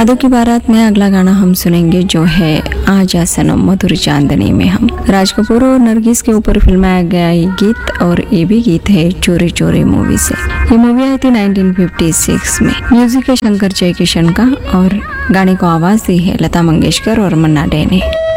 यादों की बारात में अगला गाना हम सुनेंगे जो है आजा सनम मधुर चांदनी में हम। राज कपूर और नरगिस के ऊपर फिल्माया गया ये गीत, और ये भी गीत है चोरी चोरी मूवी से। ये मूवी आई थी 1956 में। म्यूजिक है शंकर जयकिशन का और गाने को आवाज दी है लता मंगेशकर और मन्ना डे ने।